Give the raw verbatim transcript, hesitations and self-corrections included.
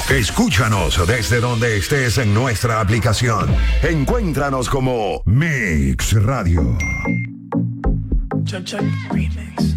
Escúchanos desde donde estés en nuestra aplicación. Encuéntranos como Mix Radio. Check, check, remix.